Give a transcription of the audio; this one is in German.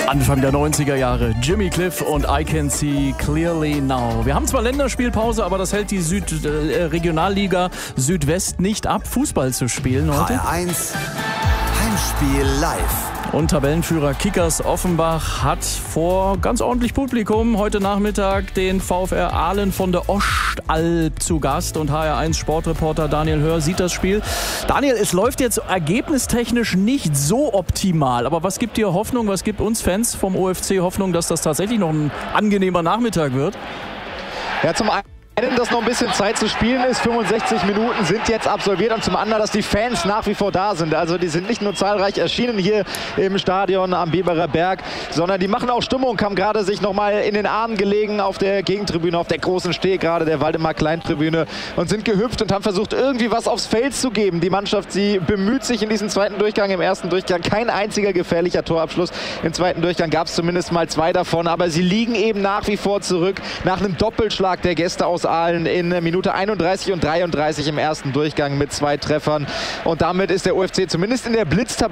Anfang der 90er Jahre, Jimmy Cliff und I Can See Clearly Now. Wir haben zwar Länderspielpause, aber das hält die Regionalliga Südwest nicht ab, Fußball zu spielen heute. HR1 Heimspiel live. Und Tabellenführer Kickers Offenbach hat vor ganz ordentlich Publikum heute Nachmittag den VfR Aalen von der Ostalb zu Gast. Und HR1 Sportreporter Daniel Hör sieht das Spiel. Daniel, es läuft jetzt ergebnistechnisch nicht so optimal. Aber was gibt dir Hoffnung, was gibt uns Fans vom OFC Hoffnung, dass das tatsächlich noch ein angenehmer Nachmittag wird? Ja, zum einen, dass noch ein bisschen Zeit zu spielen ist. 65 Minuten sind jetzt absolviert und zum anderen, dass die Fans nach wie vor da sind. Also die sind nicht nur zahlreich erschienen hier im Stadion am Biberer Berg, sondern die machen auch Stimmung, haben gerade sich nochmal in den Armen gelegen auf der Gegentribüne, auf der großen Steh, gerade der Waldemar-Klein-Tribüne, und sind gehüpft und haben versucht, irgendwie was aufs Feld zu geben. Die Mannschaft, sie bemüht sich in diesem zweiten Durchgang, im ersten Durchgang kein einziger gefährlicher Torabschluss. Im zweiten Durchgang gab es zumindest mal 2 davon, aber sie liegen eben nach wie vor zurück nach einem Doppelschlag der Gäste aus Aalen in Minute 31 und 33 im ersten Durchgang mit 2 Treffern. Und damit ist der OFC zumindest in der Blitztabelle